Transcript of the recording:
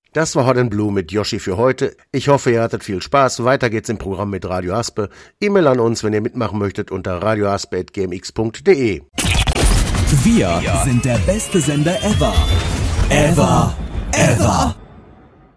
Das war Hot & Blue mit Yoshi für heute. Ich hoffe, ihr hattet viel Spaß. Weiter geht's im Programm mit Radio Aspe. E-Mail an uns, wenn ihr mitmachen möchtet, unter radioaspe@gmx.de. Wir sind der beste Sender ever. Ever.